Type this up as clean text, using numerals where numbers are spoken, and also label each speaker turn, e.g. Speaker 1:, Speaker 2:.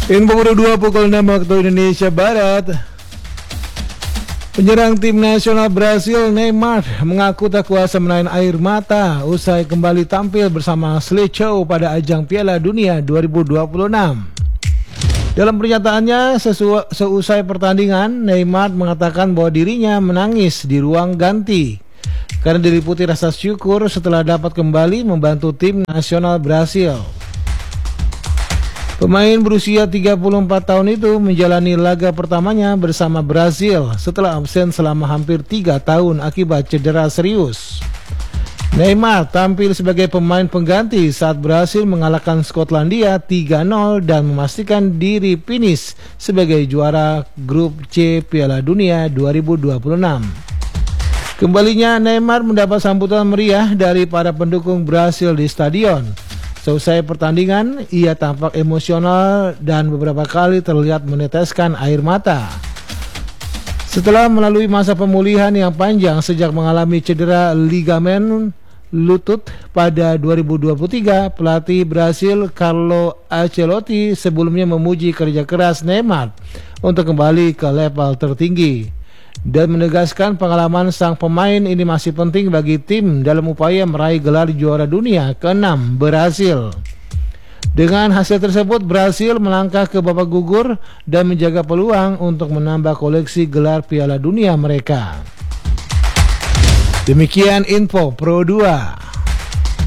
Speaker 1: Info Pro 2 pukul 6 waktu Indonesia Barat. Penyerang tim nasional Brasil Neymar mengaku tak kuasa menahan air mata usai kembali tampil bersama Seleção pada ajang Piala Dunia 2026. Dalam pernyataannya seusai pertandingan, Neymar mengatakan bahwa dirinya menangis di ruang ganti karena diliputi rasa syukur setelah dapat kembali membantu tim nasional Brasil. Pemain berusia 34 tahun itu menjalani laga pertamanya bersama Brasil setelah absen selama hampir 3 tahun akibat cedera serius. Neymar tampil sebagai pemain pengganti saat Brasil mengalahkan Skotlandia 3-0 dan memastikan diri finish sebagai juara grup C Piala Dunia 2026. Kembalinya Neymar mendapat sambutan meriah dari para pendukung Brasil di stadion. Selesai pertandingan, ia tampak emosional dan beberapa kali terlihat meneteskan air mata. Setelah melalui masa pemulihan yang panjang sejak mengalami cedera ligamen lutut pada 2023, pelatih Brasil Carlo Ancelotti sebelumnya memuji kerja keras Neymar untuk kembali ke level tertinggi dan menegaskan pengalaman sang pemain ini masih penting bagi tim dalam upaya meraih gelar juara dunia ke-6 Brasil. Dengan hasil tersebut, Brasil melangkah ke babak gugur dan menjaga peluang untuk menambah koleksi gelar Piala Dunia mereka. Demikian info Pro 2.